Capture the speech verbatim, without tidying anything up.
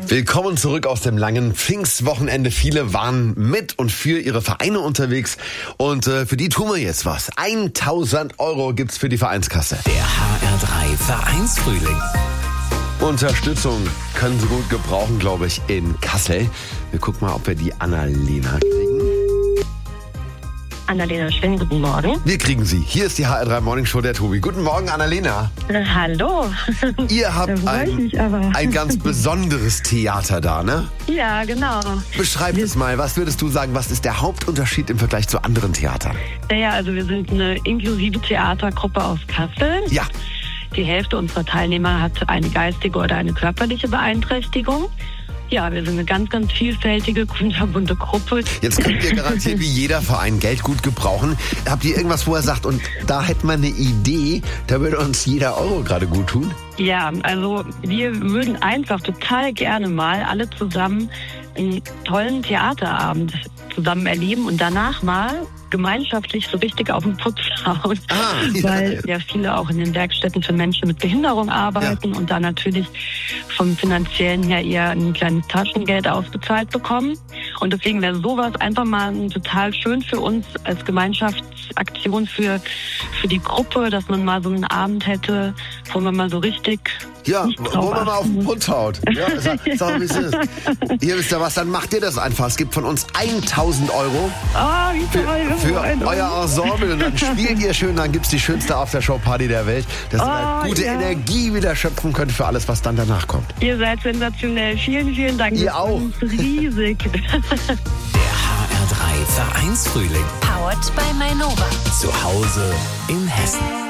Willkommen zurück aus dem langen Pfingstwochenende. Viele waren mit und für ihre Vereine unterwegs und äh, für die tun wir jetzt was. tausend Euro gibt's für die Vereinskasse. Der H R drei Vereinsfrühling. Unterstützung können Sie gut gebrauchen, glaube ich, in Kassel. Wir gucken mal, ob wir die Annalena kriegen. Annalena, schönen guten Morgen. Wir kriegen sie. Hier ist die H R drei Morning Show, der Tobi. Guten Morgen, Annalena. Äh, hallo. Ihr habt Da freu ich ein, mich aber. ein ganz besonderes Theater da, ne? Ja, genau. Beschreib es mal. Was würdest du sagen, was ist der Hauptunterschied im Vergleich zu anderen Theatern? Naja, also wir sind eine inklusive Theatergruppe aus Kassel. Ja. Die Hälfte unserer Teilnehmer hat eine geistige oder eine körperliche Beeinträchtigung. Ja, wir sind eine ganz, ganz vielfältige, kunterbunte Gruppe. Jetzt könnt ihr garantiert wie jeder Verein Geld gut gebrauchen. Habt ihr irgendwas, wo ihr sagt, und da hätte man eine Idee, da würde uns jeder Euro gerade gut tun? Ja, also wir würden einfach total gerne mal alle zusammen einen tollen Theaterabend zusammen erleben und danach mal gemeinschaftlich so richtig auf den Putz hauen, Ah, ja. weil ja viele auch in den Werkstätten für Menschen mit Behinderung arbeiten und da natürlich vom Finanziellen her eher ein kleines Taschengeld ausbezahlt bekommen. Und deswegen wäre sowas einfach mal total schön für uns als Gemeinschaftsaktion für, für die Gruppe, dass man mal so einen Abend hätte, wo man mal so richtig Ja, nicht wo drauf man mal auf achten den muss. Putz haut. Ja, sag, sag wie es ist. Hier wisst ihr was, dann macht ihr das einfach. Es gibt von uns tausend Euro Ah, wie für, toll. für Freunde. euer Ensemble und dann spielt ihr schön, dann gibt's die schönste Aftershow-Party der Welt, dass ihr Oh, gute ja. Energie wieder schöpfen könnt für alles, was dann danach kommt. Ihr seid sensationell. Vielen, vielen Dank. Ihr Das auch. ist riesig. Der H R drei Vereinsfrühling. Powered by Mainova. Zu Hause in Hessen.